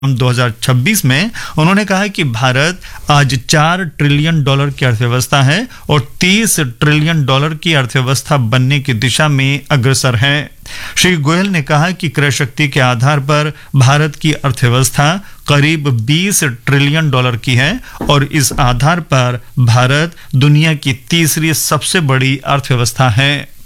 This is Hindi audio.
2026 में उन्होंने कहा कि भारत आज $4 ट्रिलियन की अर्थव्यवस्था है और $30 ट्रिलियन की अर्थव्यवस्था बनने की दिशा में अग्रसर है। श्री गोयल ने कहा कि क्रय शक्ति के आधार पर भारत की अर्थव्यवस्था करीब $20 ट्रिलियन की है और इस आधार पर भारत दुनिया की तीसरी सबसे बड़ी अर्थव्यवस्था है।